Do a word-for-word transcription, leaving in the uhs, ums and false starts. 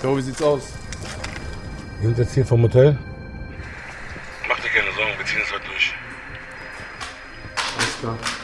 Jo, wie sieht's aus? Wir sind jetzt hier vom Hotel. Mach dir keine Sorgen, wir ziehen es heute durch. Alles klar.